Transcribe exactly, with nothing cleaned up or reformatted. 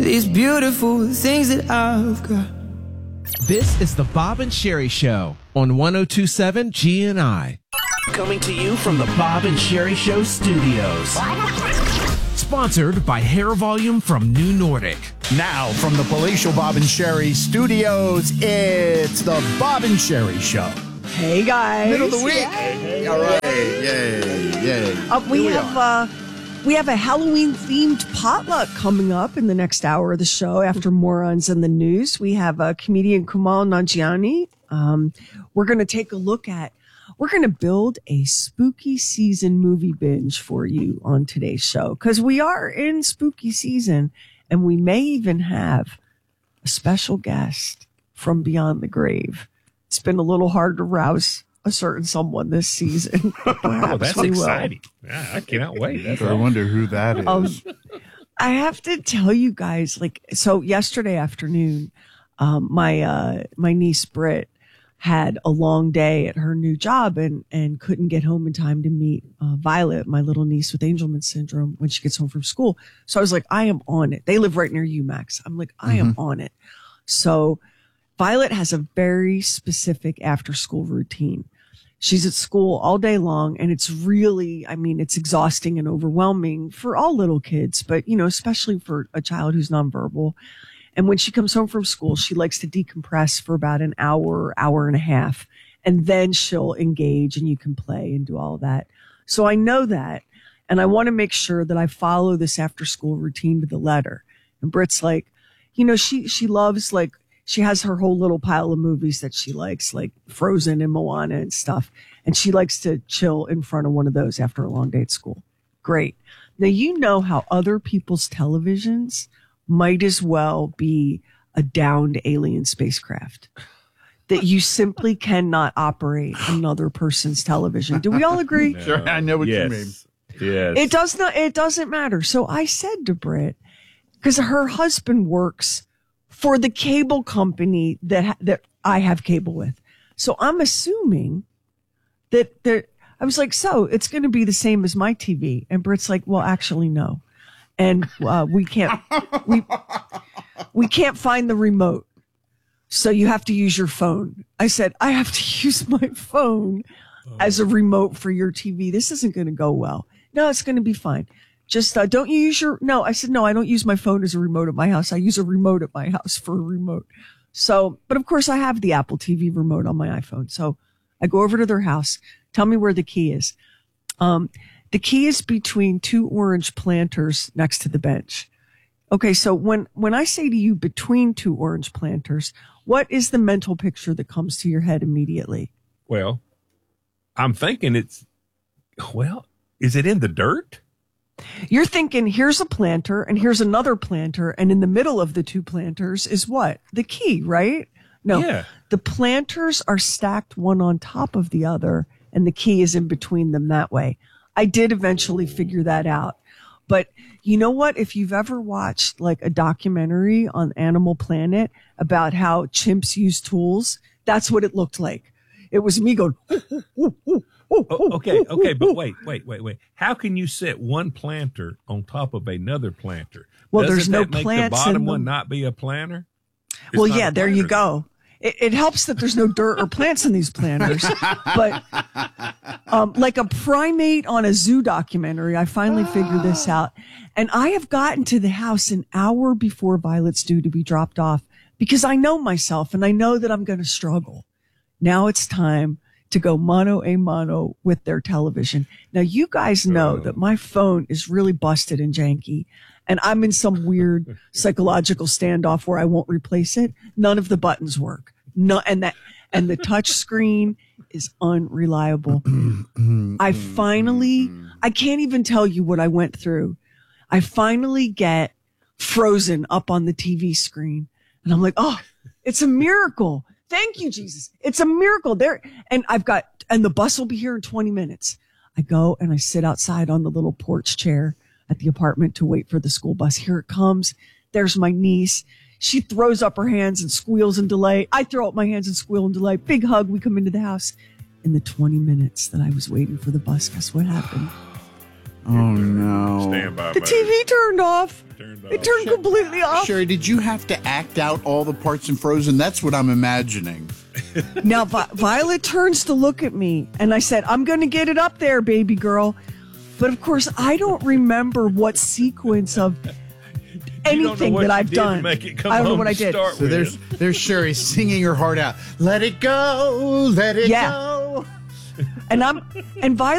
these beautiful things that I've got. This is the Bob and Sherry Show on one oh two point seven G N I. Coming to you from the Bob and Sherry Show studios. Sponsored by Hair Volume from New Nordic. Now, from the palatial Bob and Sherry studios, it's the Bob and Sherry Show. Hey, guys. Middle of the week. Yay. All right. Yay. Yay. Uh, we, we have uh, we have a Halloween-themed potluck coming up in the next hour of the show after Morons in the News. We have uh, comedian Kumail Nanjiani. Um, we're going to take a look at We're going to build a spooky season movie binge for you on today's show because we are in spooky season and we may even have a special guest from beyond the grave. It's been a little hard to rouse a certain someone this season. Oh, that's exciting. Yeah, I cannot wait. That's I wonder who that is. Um, I have to tell you guys, like, so yesterday afternoon, um, my, uh, my niece Britt had a long day at her new job and, and couldn't get home in time to meet uh, Violet, my little niece with Angelman syndrome, when she gets home from school. So I was like, I am on it. They live right near U Max. I'm like, I am mm-hmm. on it. So Violet has a very specific after school routine. She's at school all day long and it's really, I mean, it's exhausting and overwhelming for all little kids, but you know, especially for a child who's nonverbal. And when she comes home from school, she likes to decompress for about an hour, hour and a half, and then she'll engage and you can play and do all of that. So I know that, and I want to make sure that I follow this after school routine to the letter. And Britt's like, you know, she, she loves, like, she has her whole little pile of movies that she likes, like Frozen and Moana and stuff. And she likes to chill in front of one of those after a long day at school. Great. Now, you know how other people's televisions might as well be a downed alien spacecraft, that you simply cannot operate another person's television. Do we all agree? No. Sure, I know what yes. you mean. Yes. It does not, it doesn't matter. So I said to Britt, because her husband works for the cable company that, that I have cable with. So I'm assuming that there, I was like, so it's going to be the same as my T V. And Britt's like, well, actually, no. And uh, we can't we we can't find the remote, so you have to use your phone. I said, I have to use my phone as a remote for your T V. This isn't going to go well. No, it's going to be fine. Just uh, don't you use your no. I said, no, I don't use my phone as a remote at my house. I use a remote at my house for a remote. So, but of course, I have the Apple T V remote on my iPhone. So I go over to their house. Tell me where the key is. Um. The key is between two orange planters next to the bench. Okay, so when, when I say to you between two orange planters, what is the mental picture that comes to your head immediately? Well, I'm thinking it's, well, is it in the dirt? You're thinking here's a planter and here's another planter, and in the middle of the two planters is what? The key, right? No, yeah. The planters are stacked one on top of the other, and the key is in between them that way. I did eventually figure that out. But you know what? If you've ever watched like a documentary on Animal Planet about how chimps use tools, that's what it looked like. It was me going, ooh, ooh, ooh, ooh, oh, okay, okay, but wait, wait, wait, wait. How can you set one planter on top of another planter? Well, Doesn't there's no that make plants the bottom in one them. not be a planter? It's well, not yeah, a there planter. you go. It, it helps that there's no dirt or plants in these planters, but um, like a primate on a zoo documentary, I finally figured this out. And I have gotten to the house an hour before Violet's due to be dropped off because I know myself and I know that I'm going to struggle. Now it's time to go mano a mano with their television. Now, you guys know that my phone is really busted and janky. And I'm in some weird psychological standoff where I won't replace it. None of the buttons work. No, and that, and the touch screen is unreliable. I finally, I can't even tell you what I went through. I finally get Frozen up on the T V screen. And I'm like, oh, it's a miracle. Thank you, Jesus. It's a miracle there. And I've got, and the bus will be here in twenty minutes. I go and I sit outside on the little porch chair at the apartment to wait for the school bus. Here it comes. There's my niece. She throws up her hands and squeals in delight. I throw up my hands and squeal in delight. Big hug. We come into the house. In the twenty minutes that I was waiting for the bus, guess what happened? Oh, no. Stand by, The buddy. T V turned off. turned off. It turned completely off. Sherry, did you have to act out all the parts in Frozen? That's what I'm imagining. Now, Vi- Violet turns to look at me, and I said, I'm going to get it up there, baby girl. But, of course, I don't remember what sequence of anything that I've done. I don't know what I did. So there's, there's Sherry singing her heart out. Let it go, let it Yeah. go. And I'm and Violet